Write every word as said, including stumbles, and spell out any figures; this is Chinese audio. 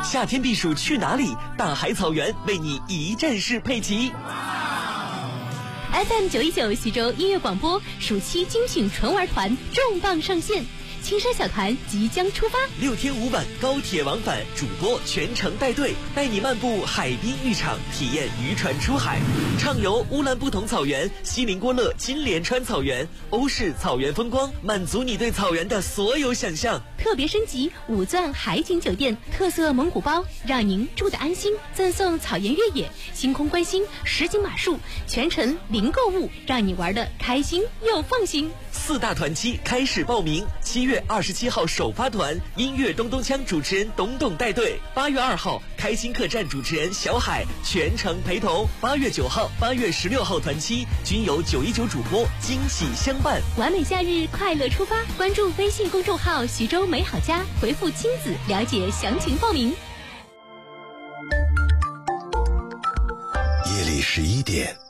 夏天避暑去哪里？大海草原为你一站式配齐。 F M 九一九徐州音乐广播暑期精品纯玩团重磅上线，青山小团即将出发， 六天五晚高铁往返，主播全程带队，带你漫步海滨浴场，体验渔船出海，畅游乌兰布统草原、锡林郭勒金莲川草原、欧式草原风光，满足你对草原的所有想象。 特别升级五钻海景酒店，特色蒙古包，让您住得安心，赠送草原越野、星空观星、实景马术，全程零购物，让你玩得开心又放心。 四大团期开始报名，七月二十七号首发团，音乐咚咚锵主持人董董带队；八月二号开心客栈主持人小海全程陪同；八月九号、八月十六号团期均由九一九主播惊喜相伴。 完美夏日，快乐出发！关注微信公众号徐州美好家，回复亲子了解详情报名。 夜里十一点，